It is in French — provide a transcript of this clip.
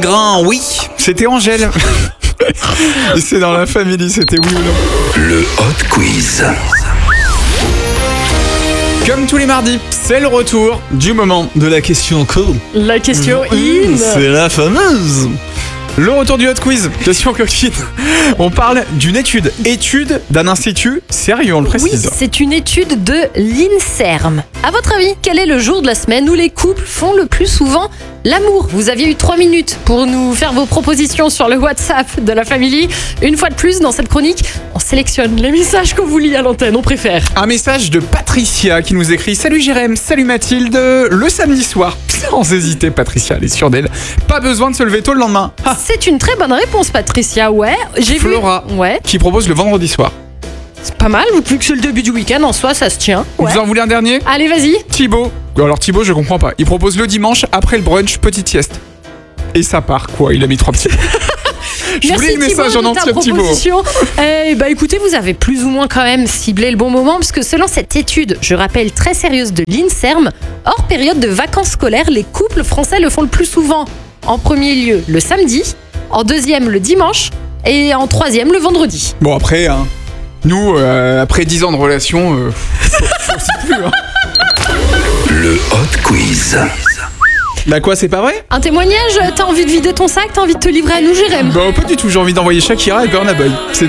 grand oui. C'était Angèle. Et c'est dans la famille, c'était oui ou non. Le Hot Quiz. Comme tous les mardis, c'est le retour du moment de la question cool. La question in. C'est la fameuse. Le retour du Hot Quiz. Question coquine. On parle d'une étude d'un institut sérieux, on le Oui, précise. c'est une étude de l'INSERM. À votre avis, quel est le jour de la semaine où les couples font le plus souvent l'amour? Vous aviez eu 3 minutes pour nous faire vos propositions sur le WhatsApp de la famille. Une fois de plus, dans cette chronique, on sélectionne les messages qu'on vous lit à l'antenne, on préfère. Un message de Patricia qui nous écrit: Salut Jérém, salut Mathilde, le samedi soir. Sans hésiter, Patricia, elle est sûre d'elle. Pas besoin de se lever tôt le lendemain. Ah, C'est une très bonne réponse, Patricia. Ouais, j'ai vu. Flora, Ouais, qui propose le vendredi soir. c'est pas mal. Vu que c'est le début du week-end, en soi, ça se tient. Ouais. Vous en voulez un dernier? Allez, vas-y. Thibaut. Alors Thibaut, je comprends pas. Il propose le dimanche après le brunch, petite sieste. Et ça part quoi? Il a mis 3 petits. Je voulais le message Thibaut, en de ta entier de Thibaut. proposition. Écoutez, vous avez plus ou moins quand même ciblé le bon moment, parce que selon cette étude, je rappelle très sérieuse de l'INSERM, hors période de vacances scolaires, les couples français le font le plus souvent. En premier lieu, le samedi, en deuxième, le dimanche, et en troisième, le vendredi. Bon après, hein, nous, après 10 ans de relation, faut s'y plus. Hein. Le Hot Quiz. Bah quoi, c'est pas vrai? Un témoignage? T'as envie de vider ton sac? T'as envie de te livrer à nous, Jérém? Bah pas du tout, j'ai envie d'envoyer Shakira et Burna Boy. C'est